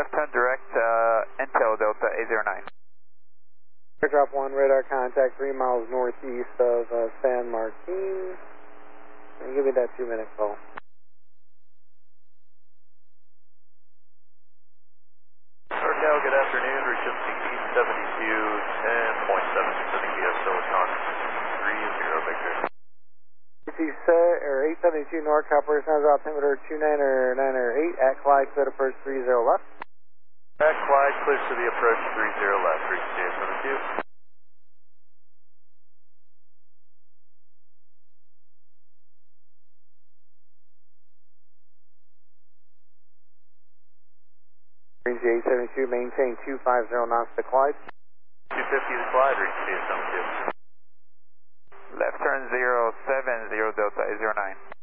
left turn direct, Intel Delta 809. Drop 1, radar contact 3 miles northeast of San Martin. And give me that 2-minute call. NorCal, good afternoon. Reaching CT 7210.76 of the VSO Wisconsin 30 Victor. CT 872 NorCal, personnel altimeter 29908 at Clyde, clear approach 30 left. At Clyde, clear to the approach 30 left, reach CA72. Range 872, maintain 250 knots to Clyde. 250 to Clyde, reach CA72. Left turn 070 Delta 809.